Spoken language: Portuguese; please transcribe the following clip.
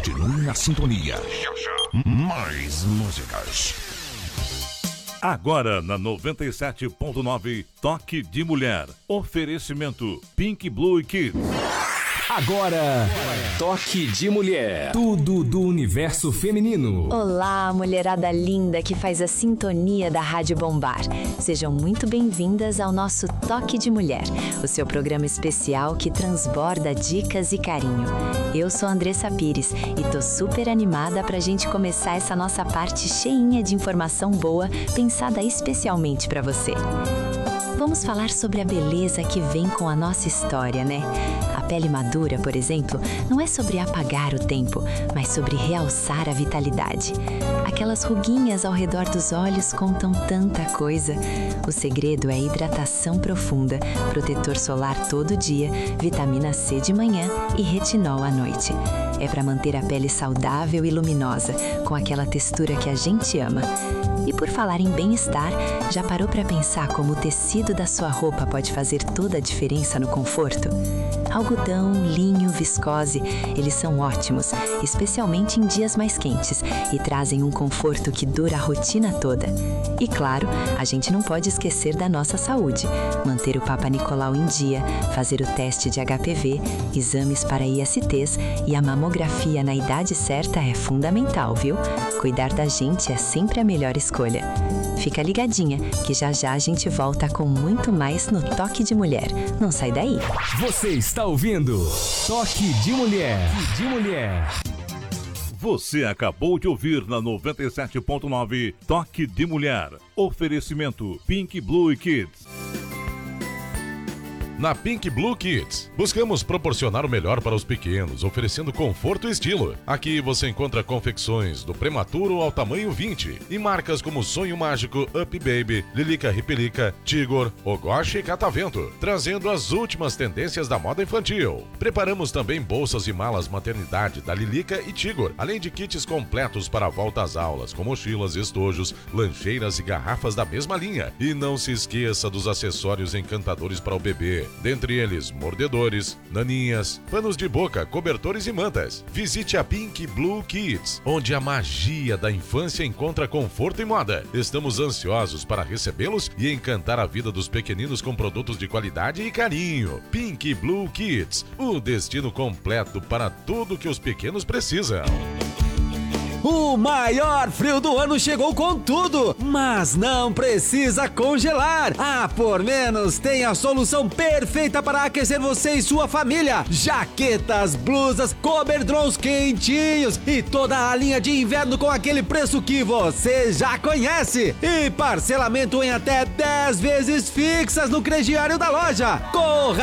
Continue na sintonia. Mais músicas. Agora na 97.9, Toque de Mulher. Oferecimento Pink Blue Kids. Agora, Toque de Mulher. Tudo do universo feminino. Olá, mulherada linda que faz a sintonia da Rádio Bombar. Sejam muito bem-vindas ao nosso Toque de Mulher, o seu programa especial que transborda dicas e carinho. Eu sou Andressa Pires e tô super animada pra gente começar essa nossa parte cheinha de informação boa, pensada especialmente pra você. Vamos falar sobre a beleza que vem com a nossa história, né? A pele madura, por exemplo, não é sobre apagar o tempo, mas sobre realçar a vitalidade. Aquelas ruguinhas ao redor dos olhos contam tanta coisa. O segredo é hidratação profunda, protetor solar todo dia, vitamina C de manhã e retinol à noite. É para manter a pele saudável e luminosa, com aquela textura que a gente ama. E por falar em bem-estar, já parou para pensar como o tecido da sua roupa pode fazer toda a diferença no conforto? Algodão, linho, viscose, eles são ótimos, especialmente em dias mais quentes, e trazem um conforto que dura a rotina toda. E claro, a gente não pode esquecer da nossa saúde. Manter o Papa Nicolau em dia, fazer o teste de HPV, exames para ISTs e a mamografia na idade certa é fundamental, viu? Cuidar da gente é sempre a melhor escolha. Fica ligadinha, que já já a gente volta com muito mais no Toque de Mulher. Não sai daí. Você está ouvindo Toque de Mulher. De Mulher. Você acabou de ouvir na 97.9 Toque de Mulher. Oferecimento Pink Blue Kids. Na Pink Blue Kids, buscamos proporcionar o melhor para os pequenos, oferecendo conforto e estilo. Aqui você encontra confecções do prematuro ao tamanho 20 e marcas como Sonho Mágico, Up Baby, Lilica Ripelica, Tigor, Ogoshi e Catavento, trazendo as últimas tendências da moda infantil. Preparamos também bolsas e malas maternidade da Lilica e Tigor, além de kits completos para a volta às aulas, com mochilas, estojos, lancheiras e garrafas da mesma linha. E não se esqueça dos acessórios encantadores para o bebê. Dentre eles, mordedores, naninhas, panos de boca, cobertores e mantas. Visite a Pink Blue Kids, onde a magia da infância encontra conforto e moda. Estamos ansiosos para recebê-los e encantar a vida dos pequeninos com produtos de qualidade e carinho. Pink Blue Kids, o destino completo para tudo que os pequenos precisam. O maior frio do ano chegou com tudo, mas não precisa congelar. A Por Menos tem a solução perfeita para aquecer você e sua família. Jaquetas, blusas, coberdrons quentinhos e toda a linha de inverno com aquele preço que você já conhece. E parcelamento em até 10 vezes fixas no crediário da loja. Corra